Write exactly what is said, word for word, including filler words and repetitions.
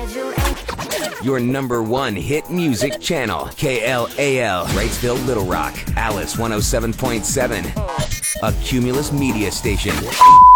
Your number one hit music channel, K L A L, Wrightsville, Little Rock, Alice one oh seven point seven, a Cumulus media station.